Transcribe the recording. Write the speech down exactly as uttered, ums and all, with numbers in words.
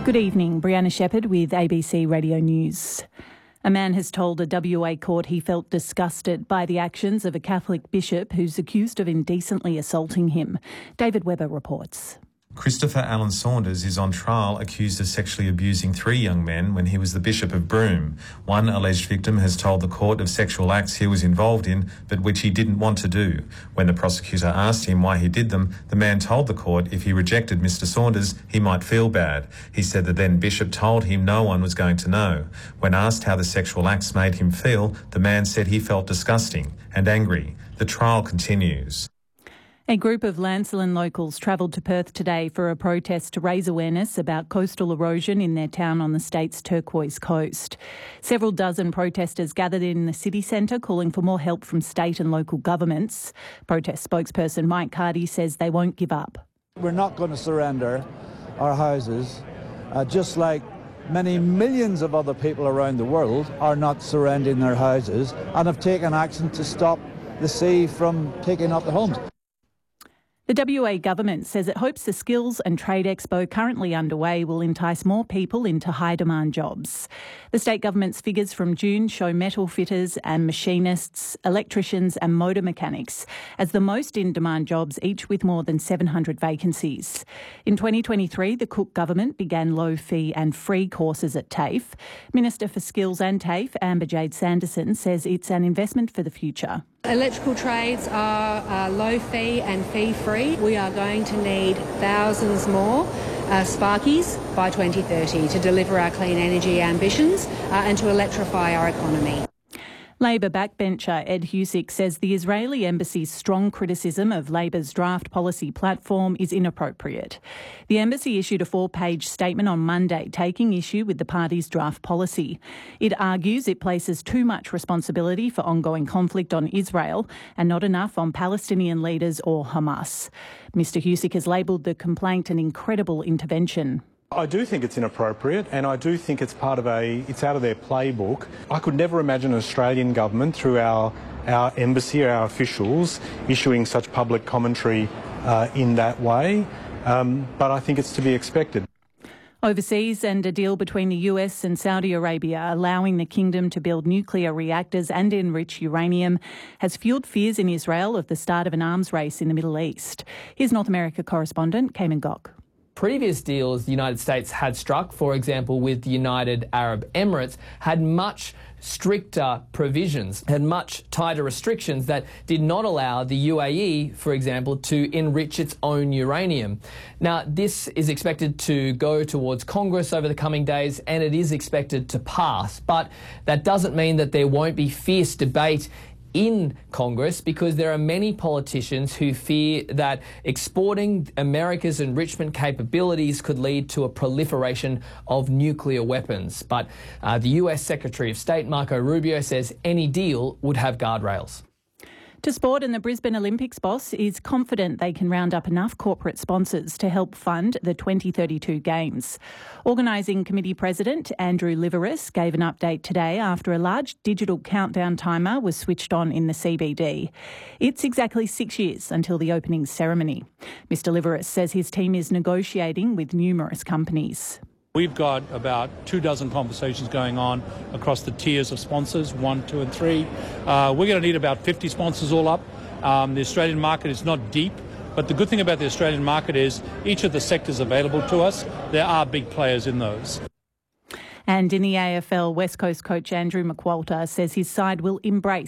Good evening, Brianna Shepherd with A B C Radio News. A man has told a W A court he felt disgusted by the actions of a Catholic bishop who's accused of indecently assaulting him. David Webber reports. Christopher Allen Saunders is on trial accused of sexually abusing three young men when he was the Bishop of Broome. One alleged victim has told the court of sexual acts he was involved in, but which he didn't want to do. When the prosecutor asked him why he did them, the man told the court if he rejected Mister Saunders, he might feel bad. He said the then bishop told him no one was going to know. When asked how the sexual acts made him feel, the man said he felt disgusting and angry. The trial continues. A group of Lancelin locals travelled to Perth today for a protest to raise awareness about coastal erosion in their town on the state's turquoise coast. Several dozen protesters gathered in the city centre calling for more help from state and local governments. Protest spokesperson Mike Cardy says they won't give up. We're not going to surrender our houses, uh, just like many millions of other people around the world are not surrendering their houses and have taken action to stop the sea from taking up their homes. The W A government says it hopes the Skills and Trade Expo currently underway will entice more people into high-demand jobs. The state government's figures from June show metal fitters and machinists, electricians and motor mechanics as the most in-demand jobs, each with more than seven hundred vacancies. In twenty twenty-three, the Cook government began low-fee and free courses at TAFE. Minister for Skills and TAFE, Amber Jade Sanderson, says it's an investment for the future. Electrical trades are uh, low fee and fee free. We are going to need thousands more uh, Sparkies by twenty thirty to deliver our clean energy ambitions uh, and to electrify our economy. Labor backbencher Ed Husic says the Israeli embassy's strong criticism of Labor's draft policy platform is inappropriate. The embassy issued a four-page statement on Monday taking issue with the party's draft policy. It argues it places too much responsibility for ongoing conflict on Israel and not enough on Palestinian leaders or Hamas. Mister Husic has labelled the complaint an incredible intervention. I do think it's inappropriate, and I do think it's part of a, it's out of their playbook. I could never imagine an Australian government through our, our embassy, our officials, issuing such public commentary uh, in that way, um, but I think it's to be expected. Overseas, and a deal between the U S and Saudi Arabia allowing the kingdom to build nuclear reactors and enrich uranium has fuelled fears in Israel of the start of an arms race in the Middle East. Here's North America correspondent Cayman Gok. Previous deals the United States had struck, for example with the United Arab Emirates, had much stricter provisions, had much tighter restrictions that did not allow the U A E, for example, to enrich its own uranium. Now, this is expected to go towards Congress over the coming days, and it is expected to pass. But that doesn't mean that there won't be fierce debate in Congress, because there are many politicians who fear that exporting America's enrichment capabilities could lead to a proliferation of nuclear weapons. But uh, the U S Secretary of State Marco Rubio says any deal would have guardrails. To sport, and the Brisbane Olympics boss is confident they can round up enough corporate sponsors to help fund the twenty thirty-two Games. Organising Committee President Andrew Liveris gave an update today after a large digital countdown timer was switched on in the C B D. It's exactly six years until the opening ceremony. Mister Liveris says his team is negotiating with numerous companies. We've got about two dozen conversations going on across the tiers of sponsors, one, two and three. Uh, we're going to need about fifty sponsors all up. Um, the Australian market is not deep, but the good thing about the Australian market is each of the sectors available to us, there are big players in those. And in the A F L, West Coast coach Andrew McQualter says his side will embrace